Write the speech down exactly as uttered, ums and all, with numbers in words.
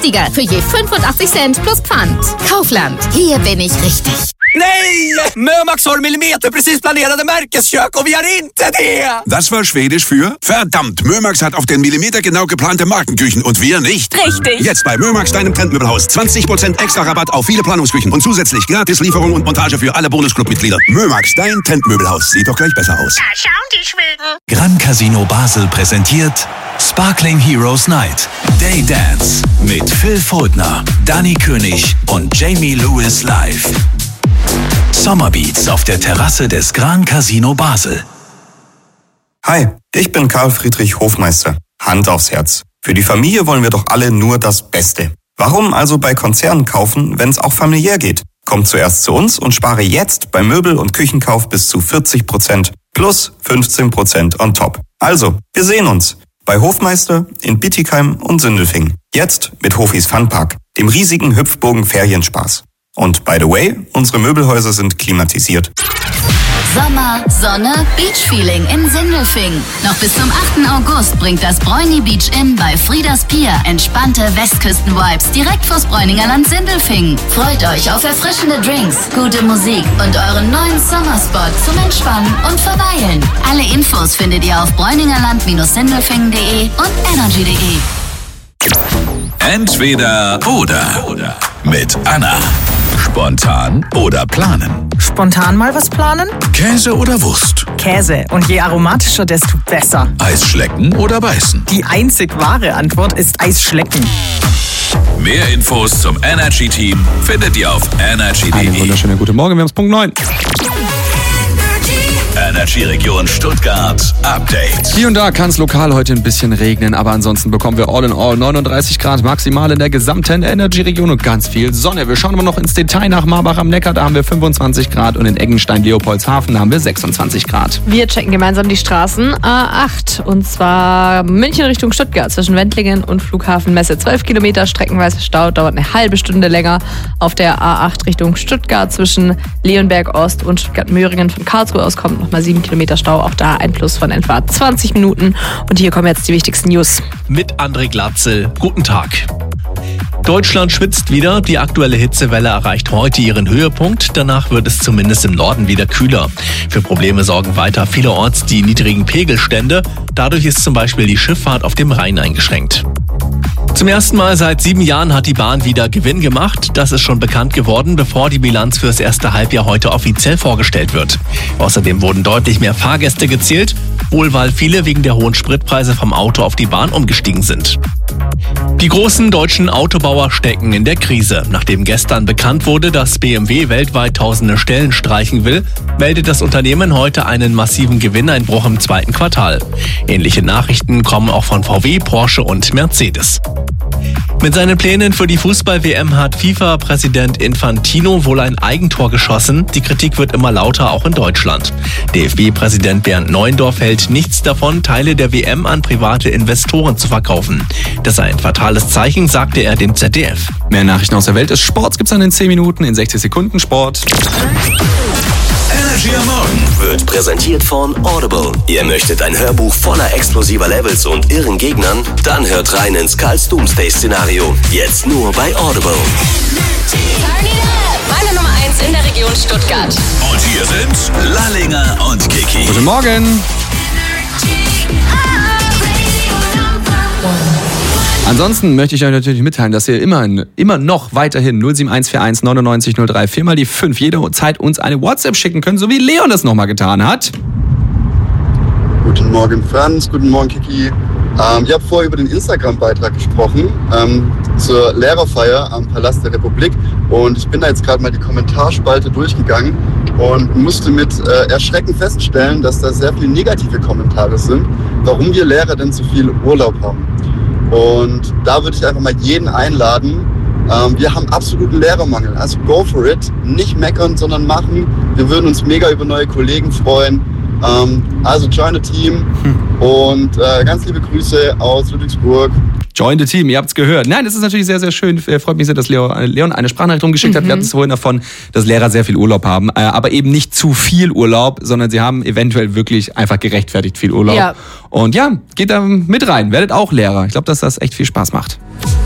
günstiger. Für je fünfundachtzig Cent plus Pfand. Kaufland. Hier bin ich richtig. Nej! Mörmax har millimeterprecis planerade Märkeskök och vi har inte det! Das war Schwedisch für verdammt, Mörmax hat auf den Millimeter genau geplante Markenküchen und wir nicht. Richtig. Jetzt bei Mörmax, deinem Trendmöbelhaus. zwanzig Prozent extra Rabatt auf viele Planungsküchen und zusätzlich gratis Lieferung und Montage für alle Bonusclub-Mitglieder. Mörmax, dein Trendmöbelhaus. Sieht doch gleich besser aus. Da schauen die Schweden. Gran Casino Basel präsentiert Sparkling Heroes Night. Day Dance mit Phil Fuldner, Dani König und Jamie Lewis live. Sommerbeats auf der Terrasse des Gran Casino Basel. Hi, ich bin Karl Friedrich Hofmeister. Hand aufs Herz. Für die Familie wollen wir doch alle nur das Beste. Warum also bei Konzernen kaufen, wenn es auch familiär geht? Komm zuerst zu uns und spare jetzt beim Möbel- und Küchenkauf bis zu vierzig Prozent plus fünfzehn Prozent on top. Also, wir sehen uns bei Hofmeister in Bietigheim und Sindelfingen. Jetzt mit Hofis Funpark, dem riesigen Hüpfburgen-Ferienspaß. Und by the way, unsere Möbelhäuser sind klimatisiert. Sommer, Sonne, Beach-Feeling in Sindelfingen. Noch bis zum achten August bringt das Bräuni Beach Inn bei Frieders Pier entspannte Westküsten-Vibes direkt vors Bräuningerland Sindelfingen. Freut euch auf erfrischende Drinks, gute Musik und euren neuen Sommerspot zum Entspannen und Verweilen. Alle Infos findet ihr auf bräuningerland Sindelfingen punkt de und energy punkt de. Entweder oder. oder. Mit Anna. Spontan oder planen? Spontan mal was planen? Käse oder Wurst? Käse. Und je aromatischer, desto besser. Eisschlecken oder beißen? Die einzig wahre Antwort ist Eisschlecken. Mehr Infos zum Energy-Team findet ihr auf energy punkt Einen de. wunderschönen guten Morgen, wir haben es Punkt neun. Energy-Region Stuttgart Update. Hier und da kann es lokal heute ein bisschen regnen, aber ansonsten bekommen wir all in all neununddreißig Grad maximal in der gesamten Energy-Region und ganz viel Sonne. Wir schauen aber noch ins Detail nach Marbach am Neckar, da haben wir fünfundzwanzig Grad und in Eggenstein-Leopoldshafen haben wir sechsundzwanzig Grad. Wir checken gemeinsam die Straßen. A acht und zwar München Richtung Stuttgart zwischen Wendlingen und Flughafen Messe. zwölf Kilometer streckenweise Stau, dauert eine halbe Stunde länger. Auf der A acht Richtung Stuttgart zwischen Leonberg Ost und Stuttgart-Möhringen von Karlsruhe aus kommt nochmal sieben Kilometer Stau. Auch da ein Plus von etwa zwanzig Minuten. Und hier kommen jetzt die wichtigsten News. Mit André Glatzel. Guten Tag. Deutschland schwitzt wieder. Die aktuelle Hitzewelle erreicht heute ihren Höhepunkt. Danach wird es zumindest im Norden wieder kühler. Für Probleme sorgen weiter vielerorts die niedrigen Pegelstände. Dadurch ist zum Beispiel die Schifffahrt auf dem Rhein eingeschränkt. Zum ersten Mal seit sieben Jahren hat die Bahn wieder Gewinn gemacht. Das ist schon bekannt geworden, bevor die Bilanz fürs erste Halbjahr heute offiziell vorgestellt wird. Außerdem wurden deutlich mehr Fahrgäste gezählt, wohl weil viele wegen der hohen Spritpreise vom Auto auf die Bahn umgestiegen sind. Die großen deutschen Autobauer stecken in der Krise. Nachdem gestern bekannt wurde, dass B M W weltweit tausende Stellen streichen will, meldet das Unternehmen heute einen massiven Gewinneinbruch im zweiten Quartal. Ähnliche Nachrichten kommen auch von V W, Porsche und Mercedes. Mit seinen Plänen für die Fußball-W M hat FIFA-Präsident Infantino wohl ein Eigentor geschossen. Die Kritik wird immer lauter, auch in Deutschland. D F B-Präsident Bernd Neuendorf hält nichts davon, Teile der W M an private Investoren zu verkaufen. Das sei ein fatales Zeichen, sagte er dem Z D F. Mehr Nachrichten aus der Welt des Sports gibt's dann in zehn Minuten, in sechzig Sekunden Sport. Energy am Morgen wird präsentiert von Audible. Ihr möchtet ein Hörbuch voller explosiver Levels und irren Gegnern? Dann hört rein ins Karls Doomsday-Szenario. Jetzt nur bei Audible. Meine Nummer eins in der Region Stuttgart. Und hier sind Lallinger und Kiki. Guten Morgen. Ansonsten möchte ich euch natürlich mitteilen, dass ihr immer, immer noch weiterhin null sieben eins vier eins neunundneunzig null drei viermal die fünf jederzeit uns eine WhatsApp schicken könnt, so wie Leon das nochmal getan hat. Guten Morgen Franz, guten Morgen Kiki. Ähm, ich habe vorher über den Instagram-Beitrag gesprochen ähm, zur Lehrerfeier am Palast der Republik und ich bin da jetzt gerade mal die Kommentarspalte durchgegangen und musste mit äh, Erschrecken feststellen, dass da sehr viele negative Kommentare sind, warum wir Lehrer denn zu viel Urlaub haben. Und da würde ich einfach mal jeden einladen. Ähm, wir haben absoluten Lehrermangel. Also go for it. Nicht meckern, sondern machen. Wir würden uns mega über neue Kollegen freuen. Ähm, also join the team. Hm. Und äh, ganz liebe Grüße aus Ludwigsburg. Join the team, ihr habt's gehört. Nein, das ist natürlich sehr, sehr schön. Freut mich sehr, dass Leon eine Sprachnachricht rumgeschickt mhm. hat. Wir hatten es vorhin davon, dass Lehrer sehr viel Urlaub haben. Aber eben nicht zu viel Urlaub, sondern sie haben eventuell wirklich einfach gerechtfertigt viel Urlaub. Ja. Und ja, geht da mit rein. Werdet auch Lehrer. Ich glaube, dass das echt viel Spaß macht.